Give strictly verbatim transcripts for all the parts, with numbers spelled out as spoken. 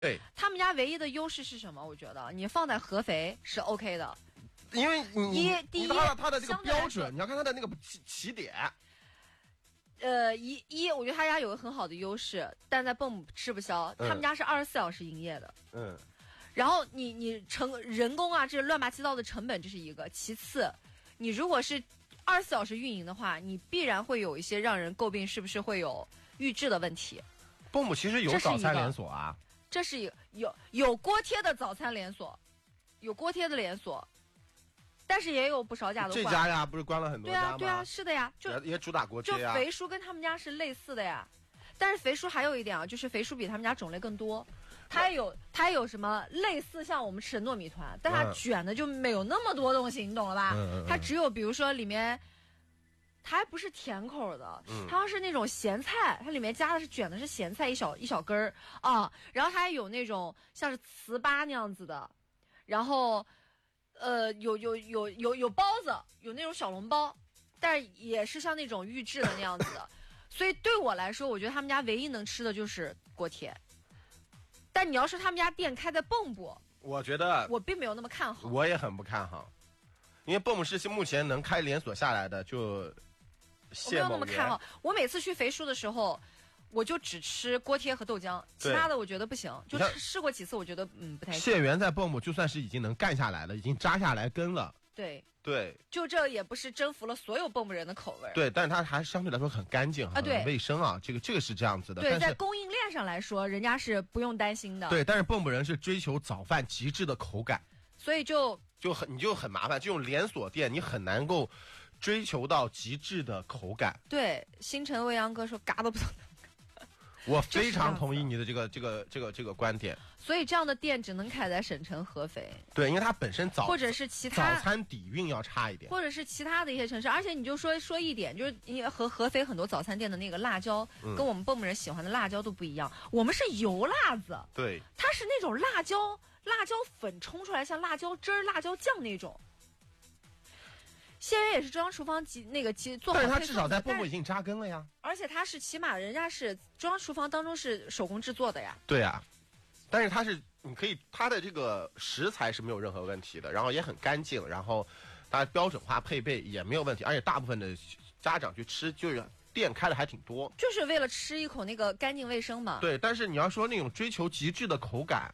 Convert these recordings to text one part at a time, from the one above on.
对， 他们家唯一的优势是什么？我觉得你放在合肥是 OK 的， 因为你一第一它它的这个相对来说标准，你要看它的那个起起点。 呃，一一，我觉得他家有个很好的优势，但在蹦吃不消， 嗯他们家是二十四小时营业的。 嗯， 然后你你成人工啊，这乱八七糟的成本，这是一个。其次，你如果是二十四小时运营的话，你必然会有一些让人诟病，是不是会有预制的问题？ 蹦蹦其实有早餐连锁啊， 这是一个有有锅贴的早餐连锁，有锅贴的连锁。但是也有不少家都这家呀，不是关了很多家吗？ 对啊，对啊，是的呀，就也主打锅贴呀。就肥叔跟他们家是类似的呀，但是肥叔还有一点啊，就是肥叔比他们家种类更多，他也有他也有什么类似像我们吃的糯米团，但他卷的就没有那么多东西，你懂了吧？ 嗯嗯嗯他只有比如说里面，它还不是甜口的， 嗯它是那种咸菜，它里面加的是卷的是咸菜一小一小根儿啊，然后它还有那种像是糍粑那样子的，然后。呃，有有有有有包子，有那种小笼包，但是也是像那种预制的那样子的，所以对我来说，我觉得他们家唯一能吃的就是锅贴。但你要说他们家店开在蚌埠， 我觉得我并没有那么看好。 我也很不看好，因为蚌埠市目前能开连锁下来的就谢我没有那么看好。我每次去肥叔的时候。我就只吃锅贴和豆浆，其他的我觉得不行。就试过几次，我觉得嗯不太行。 谢元在蚌埠就算是已经能干下来了，已经扎下来根了。 对对， 就这也不是征服了所有蚌埠人的口味。 对，但是它还相对来说很干净、很卫生啊。这个这个是这样子的。 对，在供应链上来说，人家是不用担心的。 对，但是蚌埠人是追求早饭极致的口感， 所以就就很你就很麻烦。这种连锁店你很难够追求到极致的口感。 对，星辰未央哥说嘎都不懂。 我非常同意你的这个这个这个这个观点， 所以这样的店只能开在省城、合肥。 对，因为它本身早或者是其他早餐底蕴要差一点， 或者是其他的一些城市。而且你就说说一点，就是因为和合肥很多早餐店的那个辣椒，嗯、跟我们蚌埠人喜欢的辣椒都不一样。我们是油辣子， 对， 它是那种辣椒辣椒粉冲出来，像辣椒汁儿、辣椒酱那种。谢元也是中央厨房机那个机做好配送的， 但是他至少在蚌埠已经扎根了呀。 而且他是起码人家是中央厨房当中是手工制作的呀。 对呀、啊，但是他是你可以他的这个食材是没有任何问题的，然后也很干净，然后它标准化配备也没有问题，而且大部分的家长去吃就是店开的还挺多， 就是为了吃一口那个干净卫生嘛。 对，但是你要说那种追求极致的口感，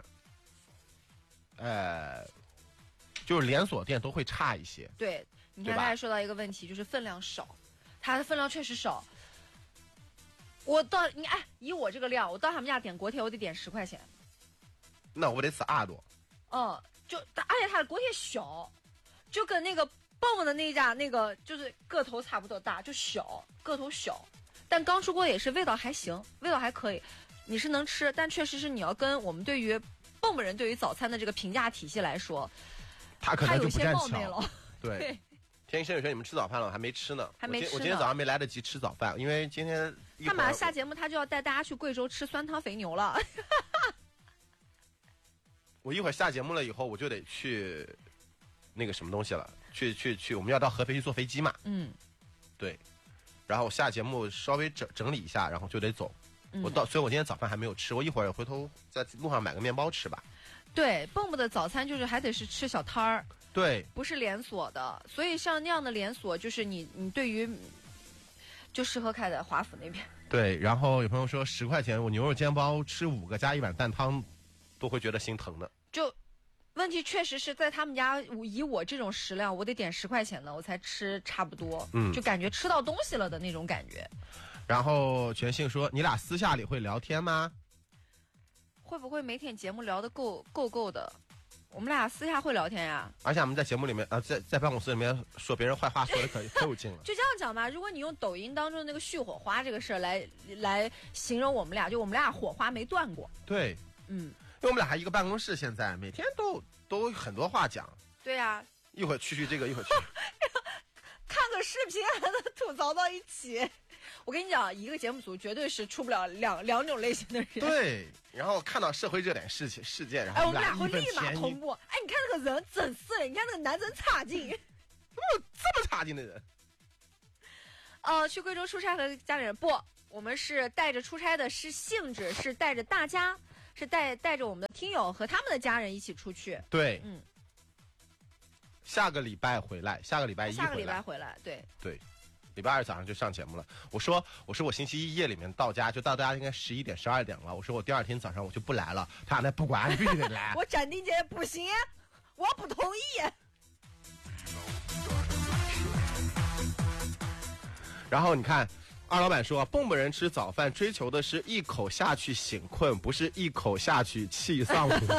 呃，就是连锁店都会差一些。 对。你看，他还说到一个问题，就是分量少，它的分量确实少。我到你哎，以我这个量，我到他们家点锅贴，我得点十块钱。 那我得吃二多。 嗯，就而且它的锅贴小，就跟那个蚌埠的那家那个就是个头差不多大，就小个头小，但刚出锅也是味道还行，味道还可以，你是能吃，但确实是你要跟我们对于蚌埠人对于早餐的这个评价体系来说， 他可能就不有些冒昧了。 对。对天生有说你们吃早饭了，我还没吃呢， 还没吃呢。 我今天早上没来得及吃早饭，因为今天他马上下节目，他就要带大家去贵州吃酸汤肥牛了。 我一会儿下节目了以后，我就得去那个什么东西了，去去去，我们要到合肥去坐飞机嘛。 嗯， 对。然后我下节目稍微整整理一下，然后就得走。嗯、我到，所以我今天早饭还没有吃，我一会儿回头在路上买个面包吃吧。 对，蚌埠的早餐就是还得是吃小摊儿。 对， 不是连锁的，所以像那样的连锁，就是你你对于就适合开在华府那边。 对，然后有朋友说十块钱我牛肉煎包吃五个加一碗蛋汤，都会觉得心疼的。 就问题确实是在他们家，以我这种食量，我得点十块钱的，我才吃差不多，嗯，就感觉吃到东西了的那种感觉。 然后全信说，你俩私下里会聊天吗？ 会不会每天节目聊得够够够的？我们俩私下会聊天呀， 而且我们在节目里面，呃，在在办公室里面说别人坏话，说的可可有劲了。 就这样讲吧，如果你用抖音当中的那个续火花这个事儿来来形容我们俩，就我们俩火花没断过。 对， 嗯， 因为我们俩还一个办公室，现在每天都都很多话讲。 对呀、啊， 一会儿去去这个，一会儿去。 看个视频还能吐槽到一起。我跟你讲，一个节目组绝对是出不了两两种类型的人。 对，然后看到社会热点事情事件，然后哎，我们俩会立马同步。哎，你看那个人整死人，你看那个男人差劲， 怎么有这么差劲的人？ 呃，去贵州出差和家里人不，我们是带着出差的，是性质是带着大家是带带着我们的听友和他们的家人一起出去。 对， 嗯， 下个礼拜回来，下个礼拜一回来， 下个礼拜回来，对对。礼拜二早上就上节目了。我说，我说我星期一夜里面到家，就到大家应该十一点、十二点了。我说我第二天早上我就不来了。他俩那不管，你必须得来。 我斩钉截铁不行，我不同意。 然后你看，二老板说，蹦蹦人吃早饭追求的是一口下去醒困，不是一口下去气丧母。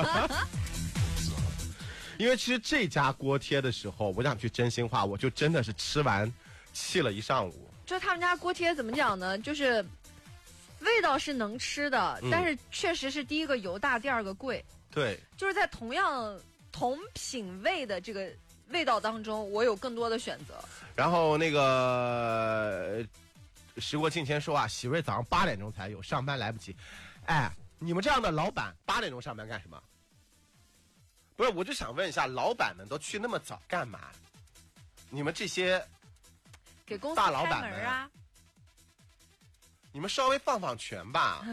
因为其实这家锅贴的时候，我想去真心话，我就真的是吃完气了一上午。 就他们家锅贴怎么讲呢？就是味道是能吃的，嗯、但是确实是第一个油大，第二个贵。 对， 就是在同样同品味的这个味道当中，我有更多的选择。 然后那个时过境迁说啊，喜瑞早上八点钟才有，上班来不及。哎，你们这样的老板八点钟上班干什么？不是，我就想问一下，老板们都去那么早干嘛？你们这些给公司大老板们啊， 你们稍微放放权吧。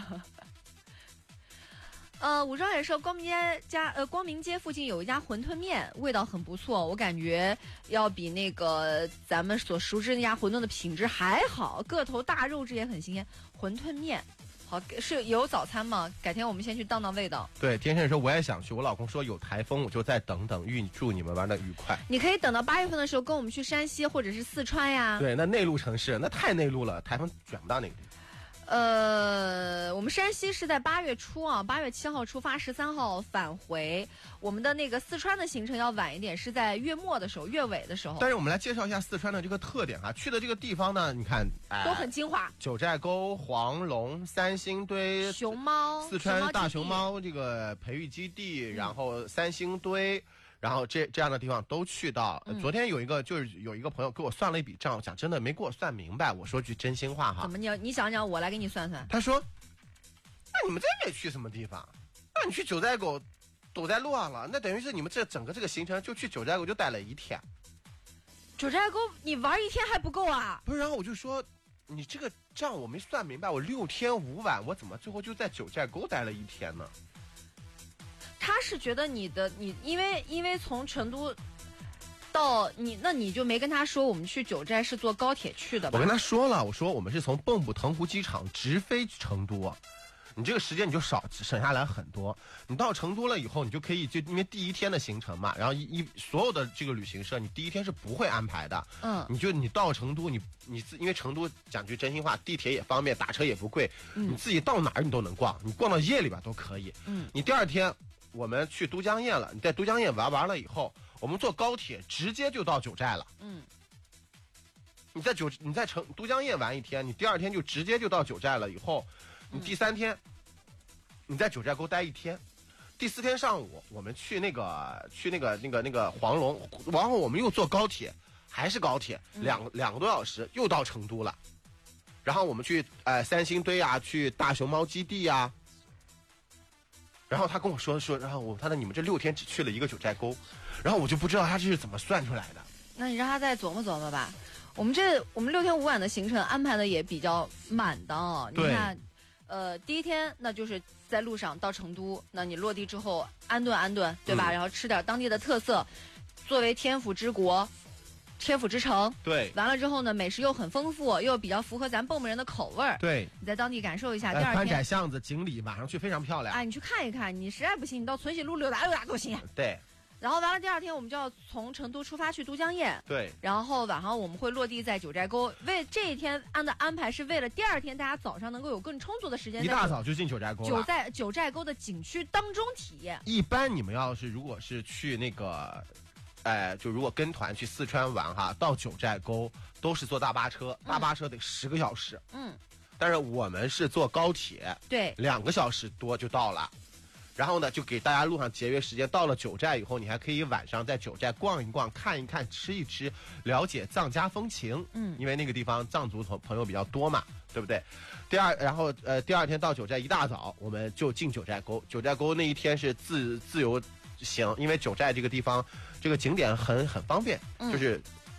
呃，武装也说光明街家呃光明街附近有一家馄饨面，味道很不错，我感觉要比那个咱们所熟知那家馄饨的品质还好，个头大，肉质也很新鲜。馄饨面。好，是有早餐吗？改天我们先去荡荡味道。 对，天生说我也想去，我老公说有台风，我就再等等。预祝你们玩的愉快。 你可以等到八月份的时候跟我们去山西或者是四川呀。 对，那内陆城市那太内陆了，台风卷不到那个地方。 呃，我们山西是在八月初啊，八月七号出发，十三号返回。我们的那个四川的行程要晚一点，是在月末的时候，月尾的时候。 但是我们来介绍一下四川的这个特点哈，去的这个地方呢，你看，哎、 都很精华。 九寨沟、黄龙、三星堆、 熊猫、 四川大熊猫这个培育基地，嗯、然后三星堆。然后这这样的地方都去到。嗯、昨天有一个就是有一个朋友给我算了一笔账，讲真的没给我算明白。我说句真心话哈。 怎么你你想想，我来给你算算。 他说：“那你们这也去什么地方？那你去九寨沟都在路上了，那等于是你们这整个这个行程就去九寨沟就待了一天。 九寨沟你玩一天还不够啊？ 不是，然后我就说你这个账我没算明白，我六天五晚，我怎么最后就在九寨沟待了一天呢？” 他是觉得你的你，因为因为从成都到你，那你就没跟他说我们去九寨是坐高铁去的吧？ 我跟他说了，我说我们是从蚌埠腾湖机场直飞成都，你这个时间你就少省下来很多。你到成都了以后，你就可以就因为第一天的行程嘛，然后一一所有的这个旅行社，你第一天是不会安排的。 嗯， 你就你到成都，你你因为成都讲句真心话，地铁也方便，打车也不贵， 嗯、 你自己到哪儿你都能逛，你逛到夜里边都可以。 嗯， 你第二天。我们去都江堰了，你在都江堰玩完了以后，我们坐高铁直接就到九寨了。 嗯， 你在九你在成都江堰玩一天，你第二天就直接就到九寨了。以后，你第三天，嗯、你在九寨沟待一天，第四天上午我们去那个去那个那个那个黄龙，然后我们又坐高铁，还是高铁， 嗯、 两两个多小时又到成都了。然后我们去呃三星堆啊，去大熊猫基地啊。然后他跟我说说，然后我他说你们这六天只去了一个九寨沟，然后我就不知道他这是怎么算出来的。 那你让他再琢磨琢磨吧。我们这我们六天五晚的行程安排的也比较满当哦。你看，呃，第一天那就是在路上到成都，那你落地之后安顿安顿，对吧？嗯、然后吃点当地的特色，作为天府之国。天府之城， 对， 完了之后呢，美食又很丰富，又比较符合咱蚌埠人的口味儿。 对， 你在当地感受一下。 呃、 第二天， 宽窄巷子锦里晚上去非常漂亮。 哎，你去看一看，你实在不行，你到存禧路溜达溜达都行。 对。 然后完了，第二天我们就要从成都出发去都江堰。 对。 然后晚上我们会落地在九寨沟。为这一天安的安排是为了第二天大家早上能够有更充足的时间， 一大早就进九寨沟了。 九寨九寨沟的景区当中体验。 一般你们要是如果是去那个。哎，就如果跟团去四川玩哈，到九寨沟都是坐大巴车，大巴车得十个小时。 嗯， 但是我们是坐高铁， 对， 两个小时多就到了。然后呢，就给大家路上节约时间。到了九寨以后，你还可以晚上在九寨逛一逛、看一看、吃一吃，了解藏家风情。 嗯， 因为那个地方藏族朋友比较多嘛，对不对？第二，然后呃，第二天到九寨一大早，我们就进九寨沟。九寨沟那一天是自自由行，因为九寨这个地方。这个景点很很方便， 嗯、 就是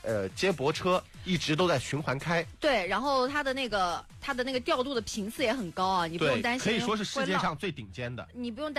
呃接驳车一直都在循环开。 对，然后它的那个它的那个调度的频次也很高啊，你不用担心可以说是世界会上最顶尖的。 你不用担